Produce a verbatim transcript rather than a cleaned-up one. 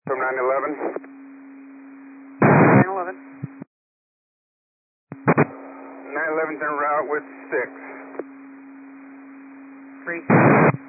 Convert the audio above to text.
From nine eleven. nine eleven. nine eleven's en route with six. three.